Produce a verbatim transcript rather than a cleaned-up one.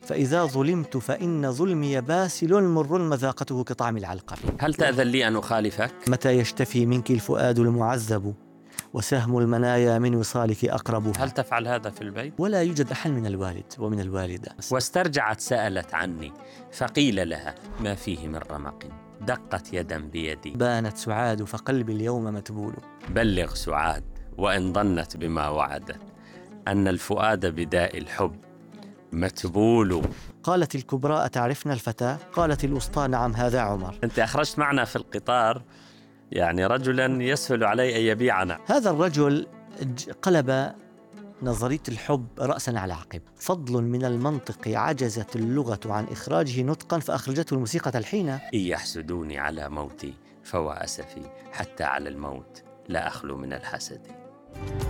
فإذا ظلمت فإن ظلمي باسل مر مذاقته كطعم العلقم. هل تأذن لي أن أخالفك؟ متى يشتفي منك الفؤاد المعذب وسهم المنايا من وصالك أقرب. هل تفعل هذا في البيت؟ ولا يوجد أحد من الوالد ومن الوالدة. واسترجعت سألت عني، فقيل لها: ما فيه من رمق؟ دقت يدا بيدي. بانت سعاد فقلبي اليوم متبول. بلغ سعاد وإن ظنت بما وعدت أن الفؤاد بداء الحب متبول. قالت الكبرى: أتعرفنا الفتاة؟ قالت الوسطى: نعم، هذا عمر. أنت أخرجت معنا في القطار يعني رجلا يسهل علي أن يبيعنا. هذا الرجل قلب نظرية الحب رأسا على عقب. فضل من المنطق عجزت اللغة عن إخراجه نطقا فأخرجته الموسيقى تلحينا. إن يحسدوني على موتي فهو أسفي، حتى على الموت لا أخلو من الحسد.